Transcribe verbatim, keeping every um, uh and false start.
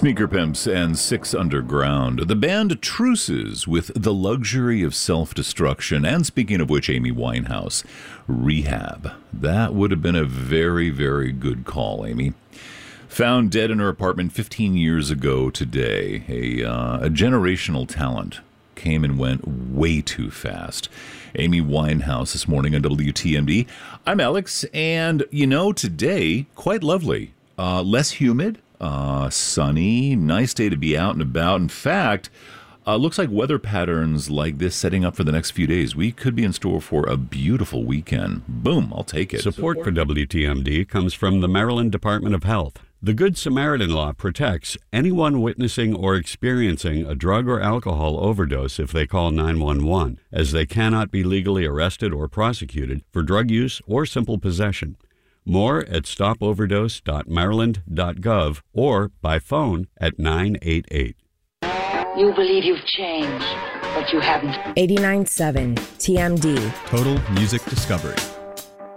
Sneaker Pimps and Six Underground. The band truces with the luxury of self-destruction. And speaking of which, Amy Winehouse, Rehab. That would have been a very, very good call, Amy. Found dead in her apartment fifteen years ago today. A, uh, a generational talent came and went way too fast. Amy Winehouse this morning on W T M D. I'm Alex, and you know, today, quite lovely. Uh, less humid. Uh, sunny, nice day to be out and about. In fact, uh, looks like weather patterns like this setting up for the next few days. We could be in store for a beautiful weekend. Boom, I'll take it. Support for W T M D comes from the Maryland Department of Health. The Good Samaritan Law protects anyone witnessing or experiencing a drug or alcohol overdose if they call nine one one, as they cannot be legally arrested or prosecuted for drug use or simple possession. More at stop overdose dot maryland dot gov or by phone at nine eight eight. You believe you've changed, but you haven't. eighty-nine point seven T M D. Total Music Discovery.